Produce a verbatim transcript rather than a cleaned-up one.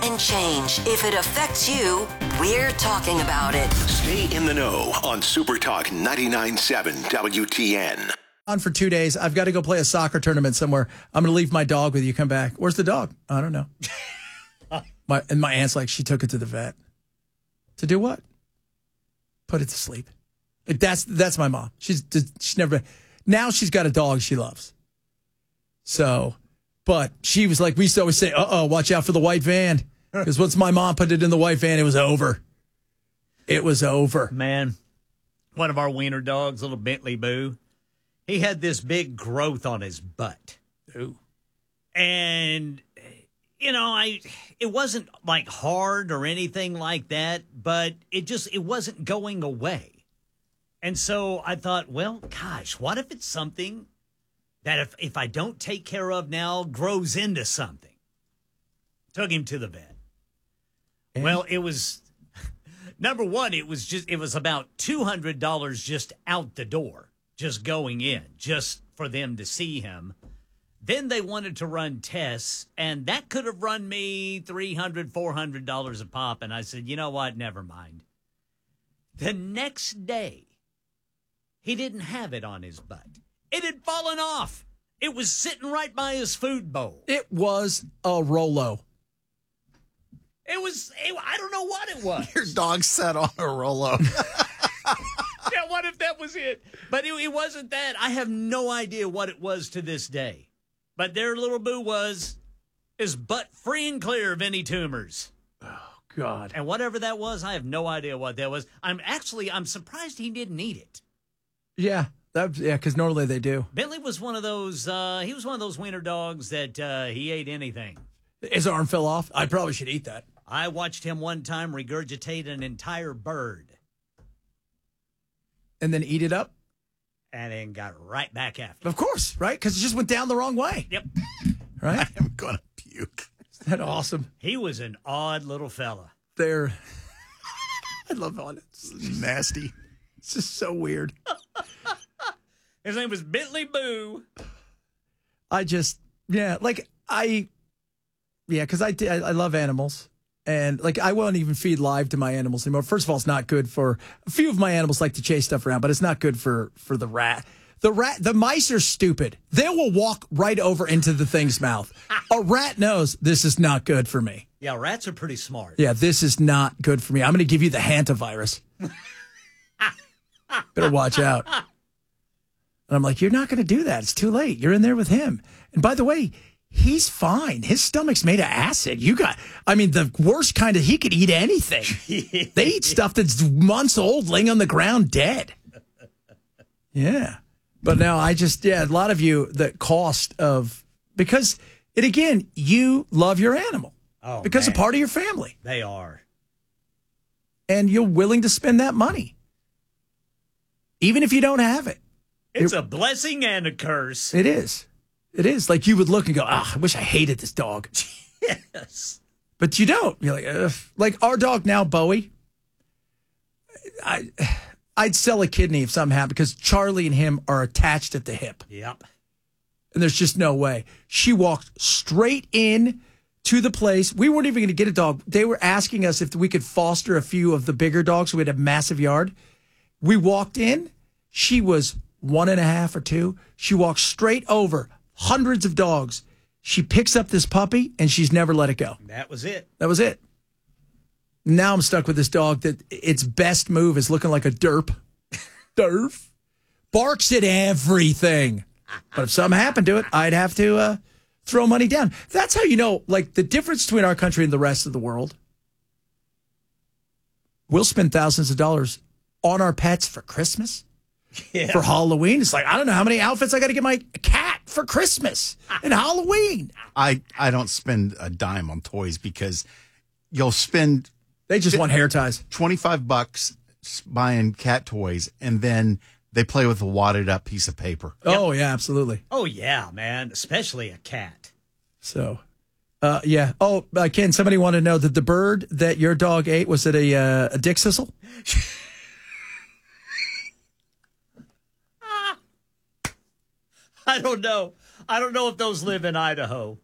and change. If it affects you, we're talking about it. Stay in the know on Super Talk ninety-nine point seven W T N. On for two days. I've got to go play a soccer tournament somewhere. I'm going to leave my dog with you. Come back. Where's the dog? I don't know. my And my aunt's like, she took it to the vet. To do what? Put it to sleep. That's that's my mom. She's she's never. Now she's got a dog she loves. So, but she was like, we used to always say, uh oh, watch out for the white van. Because once my mom put it in the white van, it was over. It was over. Man, one of our wiener dogs, little Bentley Boo, he had this big growth on his butt. Ooh. And, you know, I it wasn't like hard or anything like that, but it just, it wasn't going away. And so I thought, well, gosh, what if it's something that if, if I don't take care of now, grows into something? Took him to the vet. And? Well, it was, number one, it was just, it was about two hundred dollars just out the door, just going in, just for them to see him. Then they wanted to run tests, and that could have run me three hundred dollars, four hundred dollars a pop. And I said, you know what? Never mind. The next day, he didn't have it on his butt. It had fallen off. It was sitting right by his food bowl. It was a Rolo. It was, it, I don't know what it was. Your dog sat on a Rolo. Yeah, what if that was it? But it, it wasn't that. I have no idea what it was to this day. But their little Boo was, is butt free and clear of any tumors. Oh, God. And whatever that was, I have no idea what that was. I'm actually, I'm surprised he didn't eat it. Yeah, that, yeah, because normally they do. Bentley was one of those, uh, he was one of those wiener dogs that uh, he ate anything. His arm fell off. I probably should eat that. I watched him one time regurgitate an entire bird. And then eat it up? And then got right back after. Of course, right? Because it just went down the wrong way. Yep. Right? I am going to puke. Isn't that awesome? He was an odd little fella. They're, I love all it. It's nasty. It's just so weird. His name was Bentley Boo. I just, yeah, like I, yeah, because I, I love animals. And like I won't even feed live to my animals anymore. First of all, it's not good for, a few of my animals like to chase stuff around, but it's not good for, for the rat. The rat, the mice are stupid. They will walk right over into the thing's mouth. A rat knows this is not good for me. Yeah, rats are pretty smart. Yeah, this is not good for me. I'm going to give you the hantavirus. Better watch out. And I'm like, you're not going to do that. It's too late. You're in there with him. And by the way, he's fine. His stomach's made of acid. You got, I mean, the worst kind of, he could eat anything. They eat stuff that's months old laying on the ground dead. Yeah. But now I just, yeah, a lot of you, the cost of, because, and again, you love your animal. Oh, because man. a part of your family. They are. And you're willing to spend that money. Even if you don't have it. It's it, a blessing and a curse. It is. It is. Like you would look and go, ah, I wish I hated this dog. Yes. But you don't. You're like, ugh. Like our dog now, Bowie. I, I'd sell a kidney if something happened because Charlie and him are attached at the hip. Yep. And there's just no way. She walked straight in to the place. We weren't even going to get a dog. They were asking us if we could foster a few of the bigger dogs so we had a massive yard. We walked in. She was one and a half or two. She walked straight over hundreds of dogs. She picks up this puppy, and she's never let it go. That was it. That was it. Now I'm stuck with this dog that its best move is looking like a derp. Derp. Barks at everything. But if something happened to it, I'd have to uh, throw money down. That's how you know, like, the difference between our country and the rest of the world. We'll spend thousands of dollars on our pets for Christmas. Yeah. For Halloween. It's like, I don't know how many outfits I got to get my cat for Christmas and Halloween. I, I don't spend a dime on toys because you'll spend... They just want hair ties. twenty-five bucks buying cat toys, and then they play with a wadded up piece of paper. Yep. Oh, yeah, absolutely. Oh, yeah, man. Especially a cat. So, uh, yeah. Oh, uh, Ken, somebody wanted to know that the bird that your dog ate, was it a, uh, a dick sissel? I don't know. I don't know if those live in Idaho.